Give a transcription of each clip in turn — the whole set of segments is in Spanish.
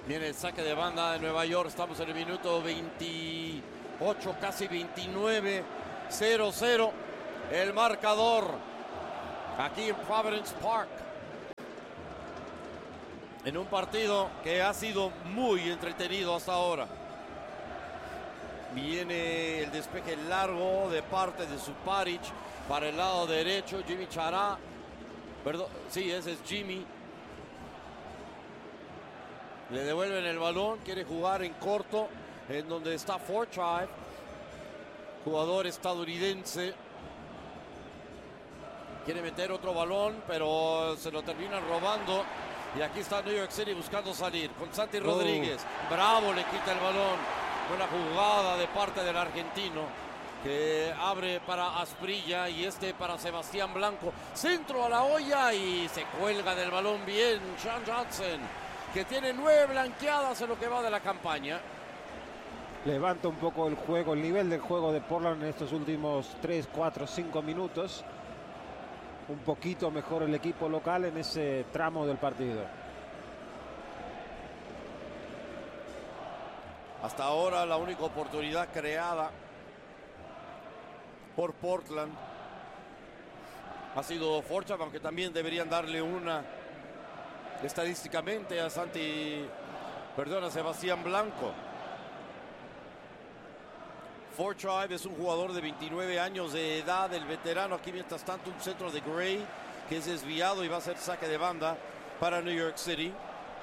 Viene el saque de banda de Nueva York. Estamos en el minuto 28, casi 29. 0-0 el marcador aquí en Providence Park. En un partido que ha sido muy entretenido hasta ahora. Viene el despeje largo de parte de Suparic para el lado derecho. Jimmy Chará. Perdón, sí, ese es Jimmy. Le devuelven el balón. Quiere jugar en corto, en donde está Fortrive, jugador estadounidense. Quiere meter otro balón, pero se lo terminan robando. Y aquí está New York City buscando salir con Santi Rodríguez. Bravo, le quita el balón. Buena jugada de parte del argentino, que abre para Asprilla y este para Sebastián Blanco. Centro a la olla y se cuelga del balón bien Sean Johnson, que tiene 9 blanqueadas en lo que va de la campaña. Levanta un poco el juego, el nivel del juego de Portland en estos últimos 3, 4, 5 minutos. Un poquito mejor el equipo local en ese tramo del partido. Hasta ahora la única oportunidad creada por Portland ha sido Fortrive, aunque también deberían darle una estadísticamente a Sebastián Blanco. Fortrive es un jugador de 29 años de edad, el veterano. Aquí mientras tanto un centro de Gray que es desviado y va a ser saque de banda para New York City.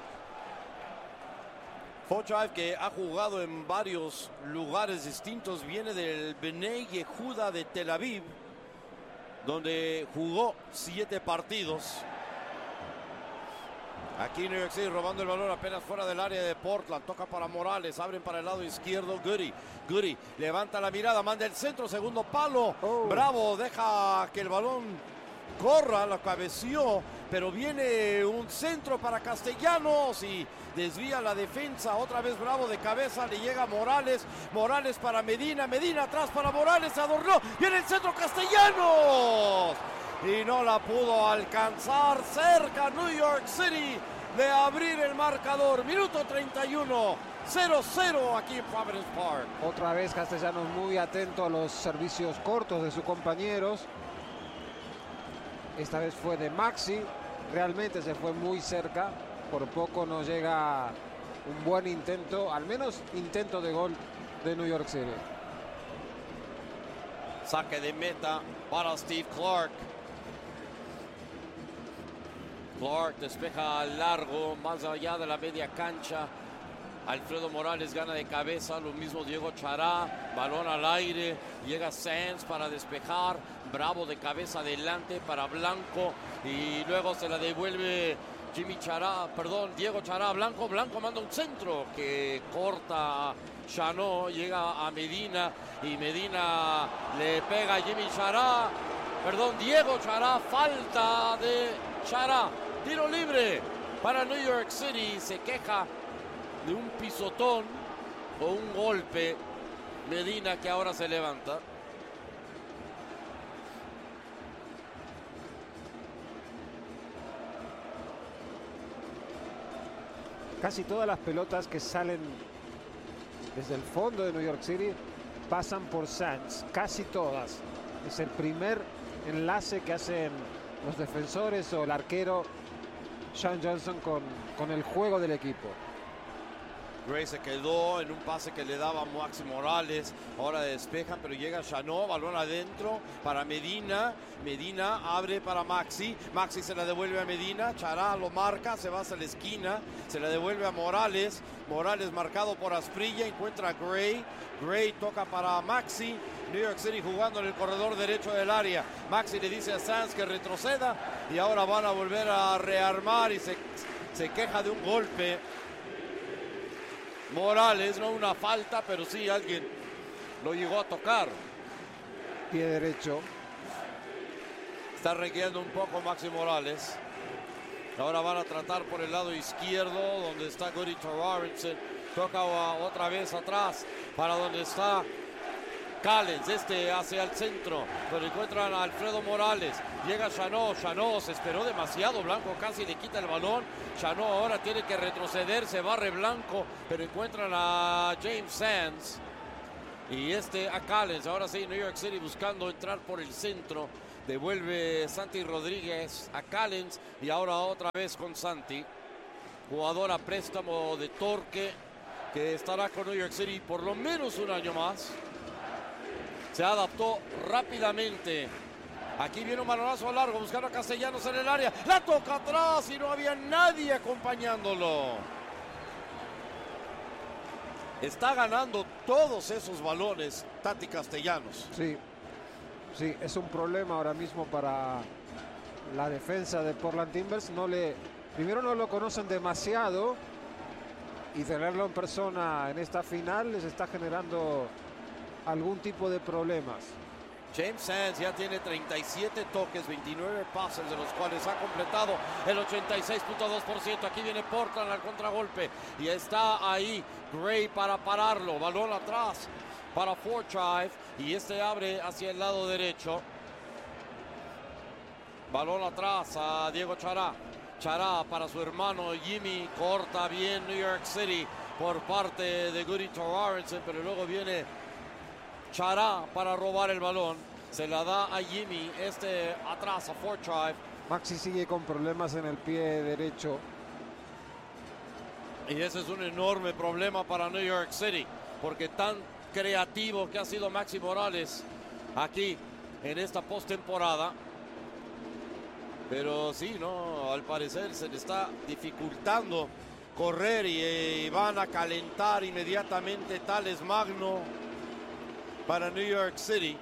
Fortrive, que ha jugado en varios lugares distintos, viene del Bnei Yehuda de Tel Aviv, donde jugó 7 partidos. Aquí New York City robando el balón apenas fuera del área de Portland. Toca para Morales, abren para el lado izquierdo. Goody levanta la mirada, manda el centro, segundo palo. Bravo, deja que el balón corra, lo cabeció, pero viene un centro para Castellanos y desvía la defensa. Otra vez Bravo de cabeza, le llega Morales. Morales para Medina atrás para Morales, se adornó. Viene el centro Castellanos y no la pudo alcanzar. Cerca New York City de abrir el marcador. Minuto 31, 0-0 aquí en Providence Park. Otra vez Castellanos muy atento a los servicios cortos de sus compañeros. Esta vez fue de Maxi, realmente se fue muy cerca, por poco no llega un buen intento, al menos intento de gol de New York City. Saque de meta para Steve Clark. Clark despeja largo, más allá de la media cancha. Alfredo Morales gana de cabeza, lo mismo Diego Chará, balón al aire, llega Sands para despejar, Bravo de cabeza adelante para Blanco y luego se la devuelve Diego Chará, Blanco manda un centro que corta Chanot, llega a Medina y Medina le pega a Diego Chará, falta de Chará, tiro libre para New York City, se queja de un pisotón o un golpe Medina, que ahora se levanta. Casi todas las pelotas que salen desde el fondo de New York City pasan por Sands, casi todas. Es el primer enlace que hacen los defensores o el arquero Sean Johnson con el juego del equipo. Gray se quedó en un pase que le daba Maxi Morales. Ahora despejan, pero llega Chanot, balón adentro para Medina. Medina abre para Maxi. Maxi se la devuelve a Medina. Chará lo marca, se va hacia la esquina. Se la devuelve a Morales. Morales marcado por Asprilla. Encuentra a Gray. Gray toca para Maxi. New York City jugando en el corredor derecho del área. Maxi le dice a Sands que retroceda. Y ahora van a volver a rearmar y se queja de un golpe. Morales, no una falta, pero sí alguien lo llegó a tocar. Pie derecho. Está requiriendo un poco Maxi Morales. Ahora van a tratar por el lado izquierdo, donde está Goody Robinson. Toca otra vez atrás para donde está Callens, hacia el centro, pero encuentran a Alfredo Morales. Llega Chanot, se esperó demasiado, Blanco casi le quita el balón. Chanot ahora tiene que retroceder, se barre Blanco, pero encuentran a James Sands. Y a Callens, ahora sí, New York City buscando entrar por el centro. Devuelve Santi Rodríguez a Callens y ahora otra vez con Santi. Jugador a préstamo de Torque que estará con New York City por lo menos un año más. Se adaptó rápidamente. Aquí viene un balonazo largo buscando a Castellanos en el área. La toca atrás y no había nadie acompañándolo. Está ganando todos esos balones Tati Castellanos. Sí, es un problema ahora mismo para la defensa de Portland Timbers. Primero no lo conocen demasiado y tenerlo en persona en esta final les está generando algún tipo de problemas. James Sands ya tiene 37 toques, 29 pases, de los cuales ha completado el 86.2%. Aquí viene Portland al contragolpe y está ahí Gray para pararlo. Balón atrás para Forsythe y abre hacia el lado derecho. Balón atrás a Diego Chará. Chará para su hermano Jimmy. Corta bien New York City por parte de Goody Torrenson, pero luego viene Chará para robar el balón. Se la da a Jimmy. Atrás a Forsythe. Maxi sigue con problemas en el pie derecho. Y ese es un enorme problema para New York City, porque tan creativo que ha sido Maxi Morales aquí en esta postemporada. Pero sí, no, al parecer se le está dificultando correr y van a calentar inmediatamente Tales Magno para New York City.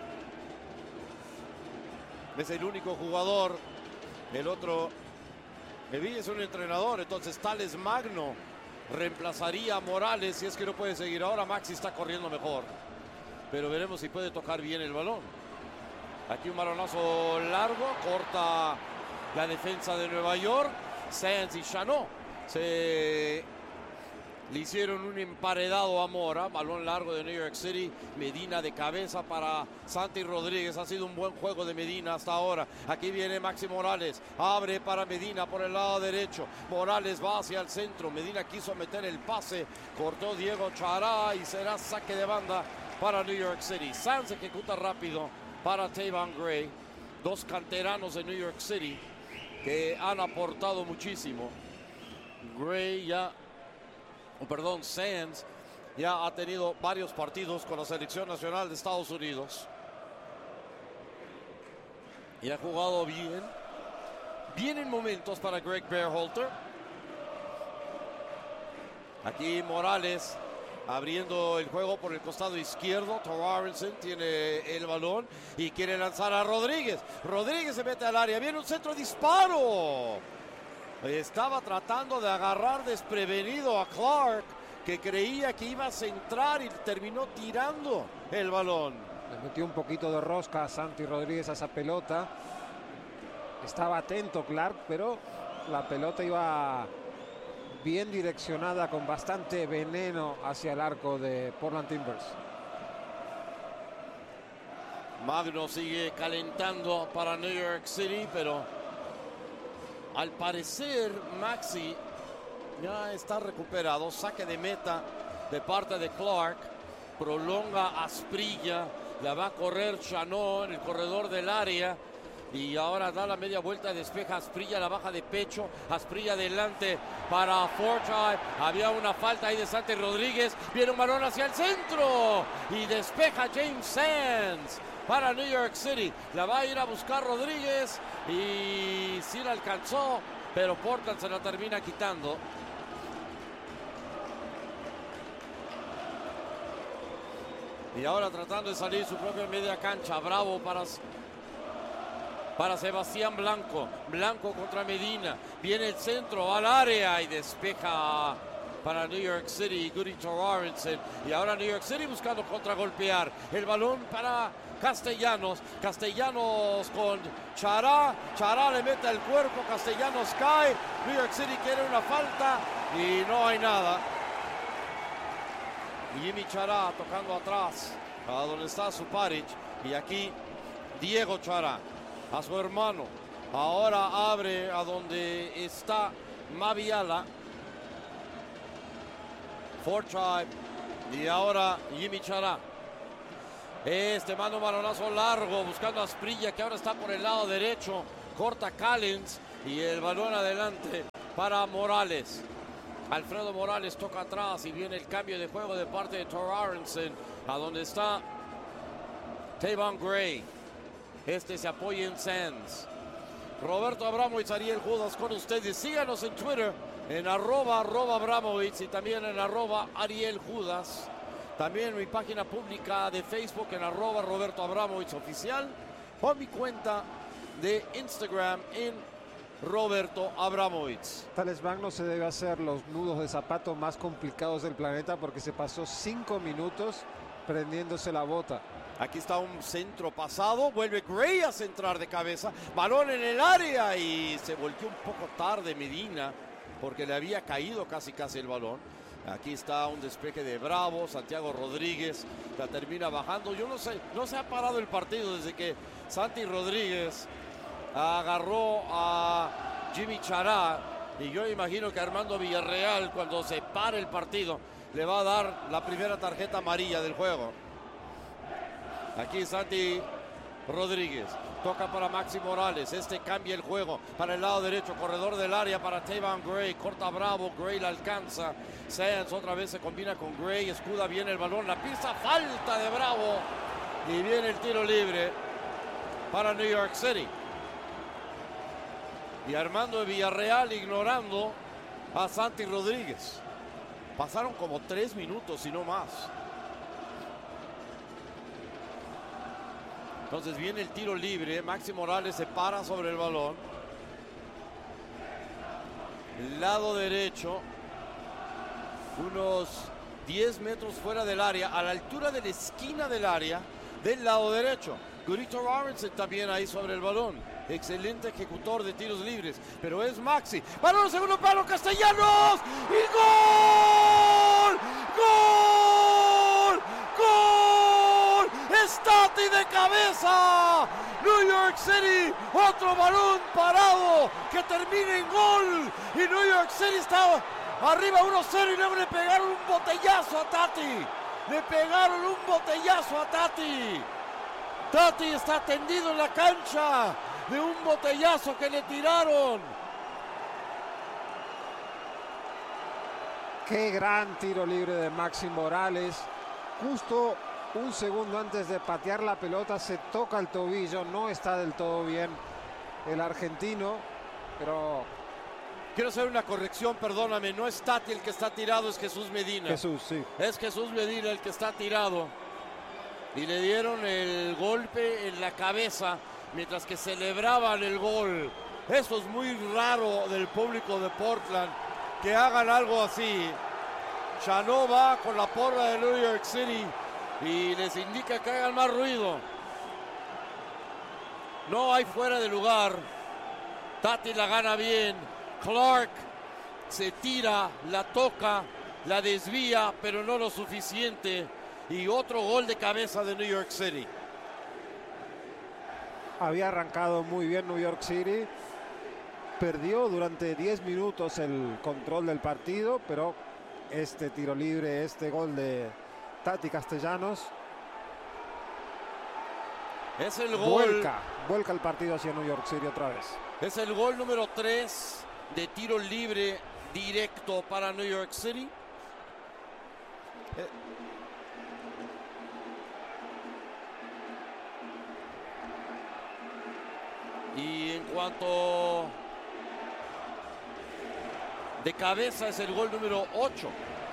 Es el único jugador. El otro, Levi, es un entrenador, entonces Tales Magno reemplazaría a Morales si es que no puede seguir. Ahora Maxi está corriendo mejor, pero veremos si puede tocar bien el balón. Aquí un balonazo largo, corta la defensa de Nueva York. Sands y Chanot le hicieron un emparedado a Mora. Balón largo de New York City. Medina de cabeza para Santi Rodríguez. Ha sido un buen juego de Medina hasta ahora. Aquí viene Maxi Morales. Abre para Medina por el lado derecho. Morales va hacia el centro. Medina quiso meter el pase. Cortó Diego Chará y será saque de banda para New York City. Sands ejecuta rápido para Tavan Gray. Dos canteranos de New York City que han aportado muchísimo. Sands ya ha tenido varios partidos con la selección nacional de Estados Unidos y ha jugado bien en momentos para Greg Berhalter. Aquí Morales abriendo el juego por el costado izquierdo. Torrenson tiene el balón y quiere lanzar a Rodríguez. Rodríguez se mete al área. Viene un centro, disparo. Estaba tratando de agarrar desprevenido a Clark, que creía que iba a centrar y terminó tirando el balón. Le metió un poquito de rosca a Santi Rodríguez a esa pelota. Estaba atento Clark, pero la pelota iba bien direccionada con bastante veneno hacia el arco de Portland Timbers. Magno sigue calentando para New York City, pero al parecer Maxi ya está recuperado. Saque de meta de parte de Clark. Prolonga Asprilla. La va a correr Chanot en el corredor del área. Y ahora da la media vuelta, despeja Asprilla, la baja de pecho. Asprilla adelante para Forsythe. Había una falta ahí de Santi Rodríguez. Viene un balón hacia el centro. Y despeja James Sands para New York City. La va a ir a buscar Rodríguez. Y sí la alcanzó, pero Portland se la termina quitando. Y ahora tratando de salir su propia media cancha. Bravo para Sebastián Blanco. Blanco contra Medina. Viene el centro al área y despeja para New York City Goody Torrenson. Y ahora New York City buscando contragolpear. El balón para Castellanos. Castellanos con Chará. Chará le mete el cuerpo. Castellanos cae. New York City quiere una falta y no hay nada. Jimmy Chará tocando atrás a donde está Suparic, y aquí Diego Chará a su hermano. Ahora abre a donde está Maviala, Forchai, y ahora Jimmy Chará. Manda un balonazo largo buscando a Asprilla, que ahora está por el lado derecho. Corta Callens y el balón adelante para Morales. Alfredo Morales toca atrás y viene el cambio de juego de parte de Tor Aronson, a donde está Tavon Gray. Se apoya en Sands. Roberto Abramovich, Ariel Judas con ustedes. Síganos en Twitter en @Abramovich y también en @Ariel Judas. También mi página pública de Facebook en @Roberto Abramovich Oficial, o mi cuenta de Instagram en Roberto Abramovich. Thales Magno se debe hacer los nudos de zapato más complicados del planeta porque se pasó 5 minutos prendiéndose la bota. Aquí está un centro pasado, vuelve Gray a centrar de cabeza, balón en el área y se volteó un poco tarde Medina porque le había caído casi el balón. Aquí está un despeje de Bravo, Santiago Rodríguez la termina bajando. Yo no sé, no se ha parado el partido desde que Santi Rodríguez agarró a Jimmy Chará, y yo imagino que Armando Villarreal, cuando se pare el partido, le va a dar la primera tarjeta amarilla del juego. Aquí Santi Rodríguez toca para Maxi Morales. Cambia el juego para el lado derecho, corredor del área para Tavon Gray. Corta Bravo, Gray la alcanza. Sands otra vez se combina con Gray, escuda bien el balón, la pisa, falta de Bravo y viene el tiro libre para New York City. Y Armando de Villarreal ignorando a Santi Rodríguez. Pasaron como 3 minutos y no más. Entonces viene el tiro libre. Maxi Morales se para sobre el balón. Lado derecho. Unos 10 metros fuera del área. A la altura de la esquina del área. Del lado derecho. Gurito Aronson también ahí sobre el balón. Excelente ejecutor de tiros libres. Pero es Maxi. Balón segundo palo, Castellanos. ¡Y gol! ¡Gol! ¡Gol! ¡Stati de cabeza! New York City. Otro balón parado que termina en gol. Y New York City está arriba 1-0 y luego le pegaron un botellazo a Tati. Le pegaron un botellazo a Tati. Tati está tendido en la cancha de un botellazo que le tiraron. Qué gran tiro libre de Maxi Morales. Justo un segundo antes de patear la pelota se toca el tobillo. No está del todo bien el argentino, pero... Quiero hacer una corrección, perdóname. No es Tati el que está tirado, es Jesús Medina. Jesús, sí. Es Jesús Medina el que está tirado. Y le dieron el golpe en la cabeza mientras que celebraban el gol. Eso es muy raro del público de Portland, que hagan algo así. Chanó va con la porra de New York City y les indica que hagan más ruido. No hay fuera de lugar. Tati la gana bien. Clark se tira, la toca, la desvía, pero no lo suficiente. Y otro gol de cabeza de New York City. Había arrancado muy bien New York City. Perdió durante 10 minutos el control del partido, pero este tiro libre, este gol de Tati Castellanos es el gol. Vuelca el partido hacia New York City otra vez. Es el gol número 3 de tiro libre directo para New York City. Y en cuanto de cabeza es el gol número 8.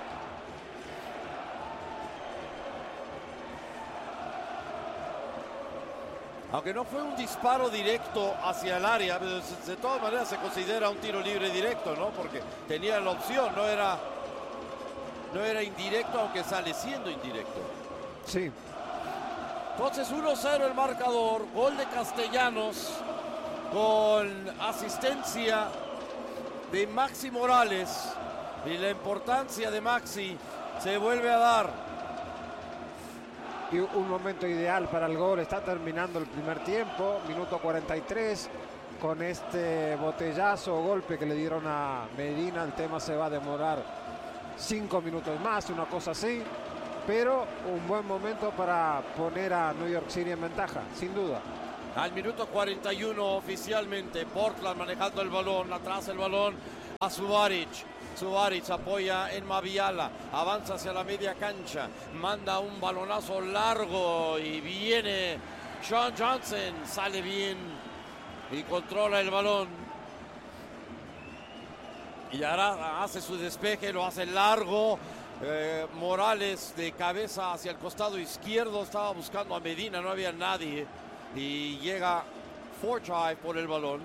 Aunque no fue un disparo directo hacia el área, de todas maneras se considera un tiro libre directo, ¿no? Porque tenía la opción, no era indirecto, aunque sale siendo indirecto. Sí. Entonces 1-0 el marcador, gol de Castellanos con asistencia de Maxi Morales, y la importancia de Maxi se vuelve a dar. y un momento ideal para el gol. Está terminando el primer tiempo, minuto 43. Con este botellazo o golpe que le dieron a Medina, el tema se va a demorar 5 minutos más, una cosa así. Pero un buen momento para poner a New York City en ventaja, sin duda. Al minuto 41 oficialmente, Portland manejando el balón, atrás el balón a Subaric. Subaric apoya en Maviala, avanza hacia la media cancha, manda un balonazo largo y viene Sean Johnson, sale bien y controla el balón. Y ahora hace su despeje, lo hace largo. Morales de cabeza hacia el costado izquierdo, estaba buscando a Medina, no había nadie. Y llega Forsythe por el balón.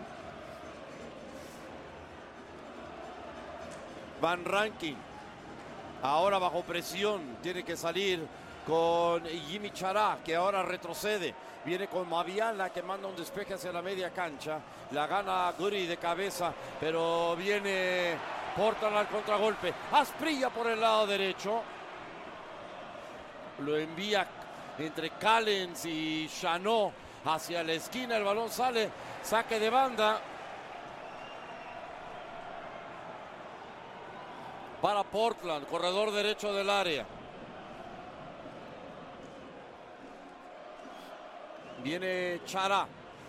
Van Rankin, ahora bajo presión, tiene que salir con Yimi Chará, que ahora retrocede. Viene con Maviala, que manda un despeje hacia la media cancha. La gana Goody de cabeza, pero viene Portland al contragolpe. Asprilla por el lado derecho. Lo envía entre Callens y Chanot hacia la esquina. El balón sale, saque de banda. Para Portland, corredor derecho del área. Viene Chará.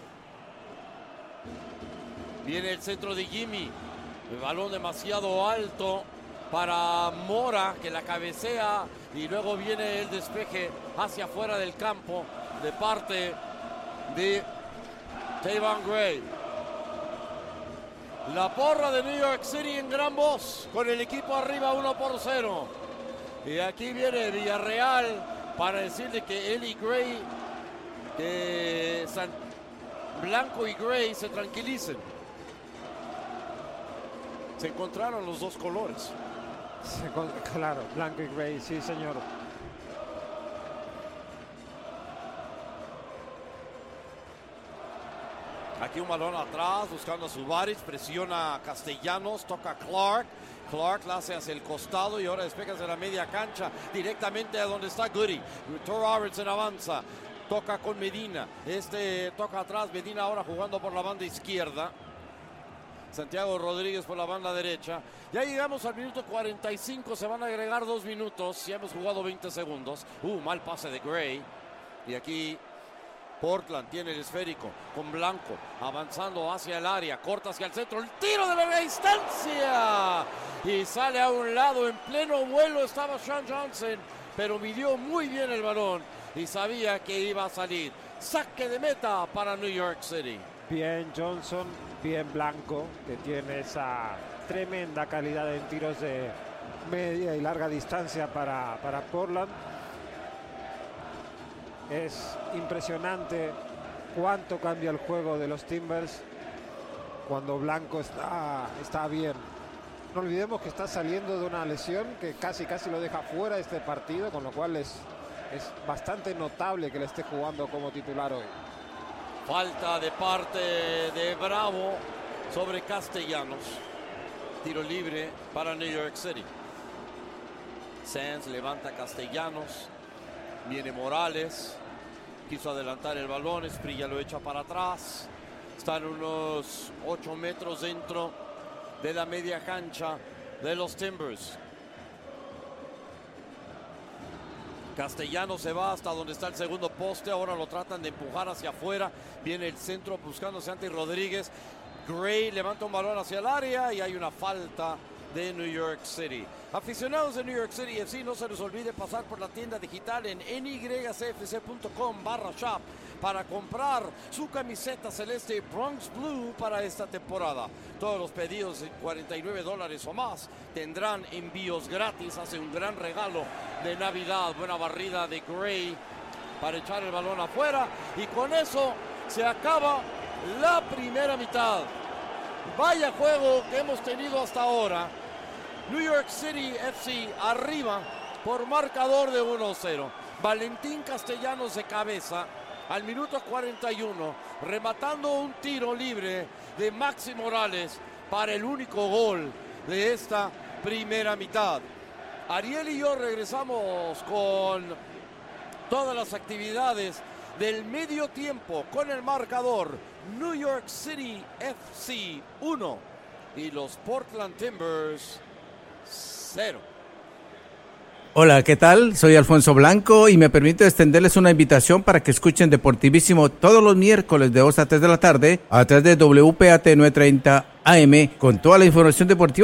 Viene el centro de Jimmy. El balón demasiado alto para Mora, que la cabecea. Y luego viene el despeje hacia afuera del campo de parte de Tayvon Gray. La porra de New York City en gran voz, con el equipo arriba 1-0. Y aquí viene Villarreal para decirle que él y Gray, que Blanco y Gray se tranquilicen. Se encontraron los dos colores. Claro, Blanco y Gray, sí señor. Aquí un balón atrás, buscando a Subaric, presiona a Castellanos, toca a Clark. Clark la hace hacia el costado y ahora despeja hacia la media cancha, directamente a donde está Goody. Thor Robertson avanza, toca con Medina. Toca atrás, Medina ahora jugando por la banda izquierda. Santiago Rodríguez por la banda derecha. Ya llegamos al minuto 45, se van a agregar 2 minutos. Ya hemos jugado 20 segundos. Mal pase de Gray. Y aquí Portland tiene el esférico con Blanco, avanzando hacia el área, corta hacia el centro, el tiro de larga distancia. Y sale a un lado, en pleno vuelo estaba Sean Johnson, pero midió muy bien el balón y sabía que iba a salir. Saque de meta para New York City. Bien Johnson, bien Blanco, que tiene esa tremenda calidad en tiros de media y larga distancia para Portland. Es impresionante cuánto cambia el juego de los Timbers cuando Blanco está bien. No olvidemos que está saliendo de una lesión que casi lo deja fuera de este partido, con lo cual es bastante notable que le esté jugando como titular hoy. Falta de parte de Bravo sobre Castellanos. Tiro libre para New York City. Sands levanta a Castellanos. Viene Morales. Quiso adelantar el balón. Esprilla lo echa para atrás. Están unos 8 metros dentro de la media cancha de los Timbers. Castellanos se va hasta donde está el segundo poste. Ahora lo tratan de empujar hacia afuera. Viene el centro buscando Santi Rodríguez. Gray levanta un balón hacia el área y hay una falta de New York City. Aficionados de New York City FC, no se les olvide pasar por la tienda digital en nycfc.com/shop para comprar su camiseta celeste Bronx Blue para esta temporada. Todos los pedidos de $49 o más tendrán envíos gratis. Hace un gran regalo de Navidad. Buena barrida de Gray para echar el balón afuera, y con eso se acaba la primera mitad. Vaya juego que hemos tenido hasta ahora. New York City FC arriba por marcador de 1-0. Valentín Castellanos de cabeza al minuto 41, rematando un tiro libre de Maxi Morales para el único gol de esta primera mitad. Ariel y yo regresamos con todas las actividades del medio tiempo con el marcador New York City FC 1 y los Portland Timbers 0. Hola, ¿qué tal? Soy Alfonso Blanco y me permito extenderles una invitación para que escuchen Deportivísimo todos los miércoles de 2 a 3 de la tarde a través de WPAT 930 AM con toda la información deportiva